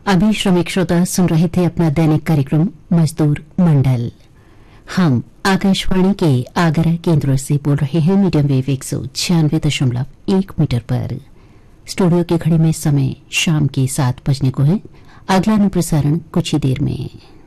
अभी श्रमिक श्रोता सुन रहे थे अपना दैनिक कार्यक्रम मजदूर मंडल। हम आकाशवाणी के आगरा केंद्र से बोल रहे हैं मीडियम वेव 196.1 मीटर पर। स्टूडियो की घड़ी में समय शाम के 7 बजने को है। अगला अनुप्रसारण कुछ ही देर में।